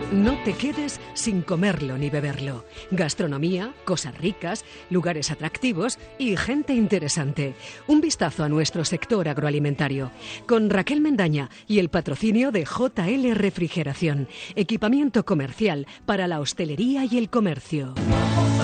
No te quedes sin comerlo ni beberlo. Gastronomía, cosas ricas, lugares atractivos y gente interesante. Un vistazo a nuestro sector agroalimentario. Con Raquel Mendaña y el patrocinio de JL Refrigeración. Equipamiento comercial para la hostelería y el comercio.